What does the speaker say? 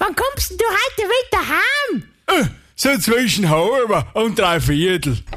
wann kommst denn du heute wieder heim? So zwischen halb und 3/4.